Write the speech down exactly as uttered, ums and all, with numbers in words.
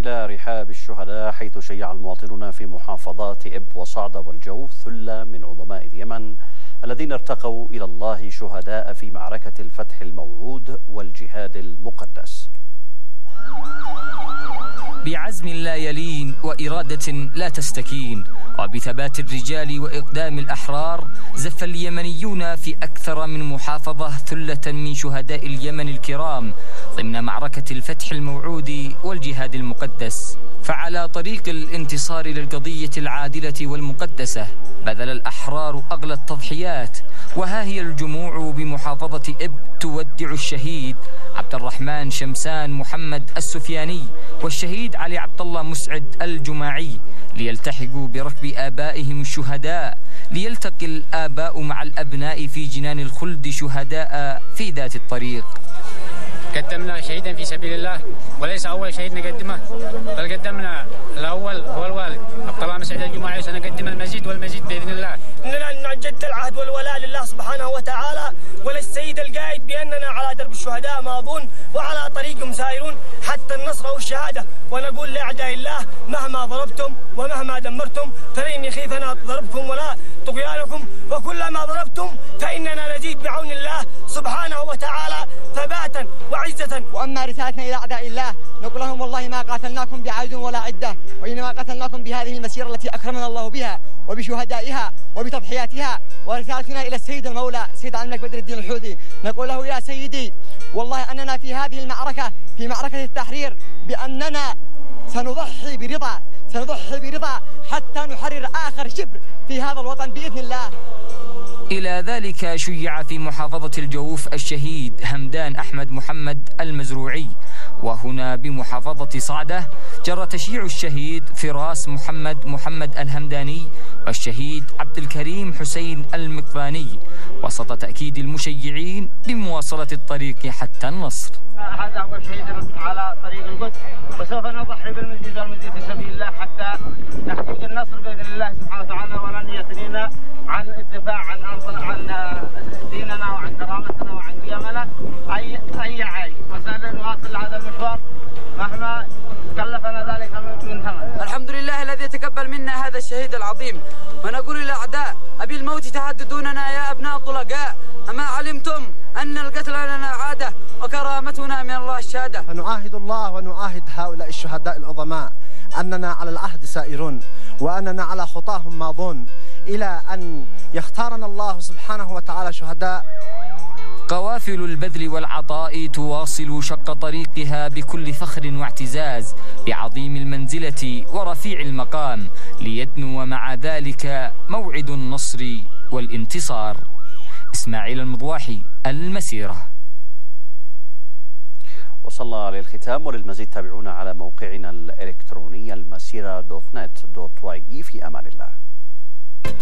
إلى رحاب الشهداء، حيث شيع المواطنون في محافظات إب وصعدة والجوف ثلة من عظماء اليمن الذين ارتقوا إلى الله شهداء في معركة الفتح الموعود والجهاد المقدس. بعزم لا يلين وإرادة لا تستكين وبثبات الرجال وإقدام الأحرار، زف اليمنيون في أكثر من محافظة ثلة من شهداء اليمن الكرام ضمن معركة الفتح الموعود والجهاد المقدس. فعلى طريق الانتصار للقضية العادلة والمقدسة بذل الأحرار أغلى التضحيات، وها هي الجموع بمحافظة إب تودع الشهيد عبد الرحمن شمسان محمد السفياني والشهيد علي عبد الله مسعد الجماعي ليلتحقوا بركب آبائهم الشهداء، ليلتقي الآباء مع الأبناء في جنان الخلد شهداء في ذات الطريق. قدمنا شهيدا في سبيل الله، وليس أول شهيد نقدمه، بل قدمنا الأول هو الوالد عبد الله مسعد الجماعي، وسنقدم المزيد والمزيد بإذن الله. إننا نجدد العهد والولاء لله سبحانه وتعالى وللسيد القائد بأننا على درب الشهداء ماضون وعلى طريقهم سائرون حتى النصر والشهادة، ونقول لأعداء الله مهما ضربتم ومهما دمرتم فلن يخيفنا ضربكم ولا طغيانكم، وكلما ضربتم فإننا نزيد بعون الله سبحانه وتعالى ثباتا وعزة. وأما رسالتنا إلى أعداء الله نقول لهم والله ما قاتلناكم بعدد ولا عدة، وإنما قاتلناكم بهذه المسيرة التي أكرمنا الله بها وبشهدائها وبتضحياتها. ورسالتنا إلى السيد المولى سيد عبد الملك بدر الدين الحوثي نقول له يا سيدي والله أننا في هذه المعركة في معركة التحرير بأننا سنضحي برضا سنضحي برضا حتى نحرر آخر شبر في هذا الوطن بإذن الله. إلى ذلك شيع في محافظة الجوف الشهيد همدان أحمد محمد المزروعي، وهنا بمحافظة صعدة جرى تشييع الشهيد فراس محمد محمد الهمداني والشهيد عبد الكريم حسين المقراني، وسط تأكيد المشيعين بمواصلة الطريق حتى النصر. هذا هو الشهيد على طريق القدس، وسوف نضحي بالمزيد والمزيد في سبيل الله حتى تحقيق النصر بإذن الله سبحانه وتعالى، ولن يثنينا عن الدفاع عن عن ديننا وعن كرامتنا وعن قيمنا أي أي عين، وسنواصل هذا المشوار مهما كلفنا ذلك من ثمن. الحمد لله الذي يتقبل منا هذا الشهيد العظيم، ونقول للأعداء أبي الموت تهددوننا يا أبناء الطلقاء، أما علمتم أن القتل لنا عادة وكرامتنا من الله الشهادة. فنعاهد الله ونعاهد هؤلاء الشهداء العظماء أننا على العهد سائرون وأننا على خطاهم ماضون إلى أن يختارنا الله سبحانه وتعالى شهداء. قوافل البذل والعطاء تواصل شق طريقها بكل فخر واعتزاز بعظيم المنزلة ورفيع المقام، ليدنو مع ذلك موعد النصر والانتصار. إسماعيل المضواحي، المسيرة. وصلنا للختام، وللمزيد تابعونا على موقعنا الإلكتروني المسيرة دوت نت دوت واي. في أمان الله.